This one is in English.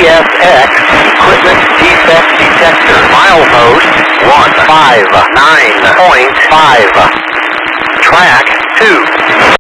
ESX equipment defect detector. Milepost 159.5. Track 2.